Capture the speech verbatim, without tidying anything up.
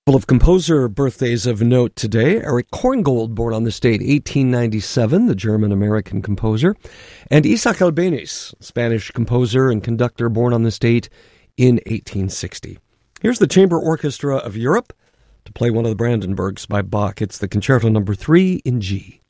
Full of composer birthdays of note today. Erich Korngold, born on this date, eighteen ninety-seven, the German-American composer. And Isaac Albéniz, Spanish composer and conductor, born on this date in eighteen sixty. Here's the Chamber Orchestra of Europe to play one of the Brandenburgs by Bach. It's the Concerto Number three in G.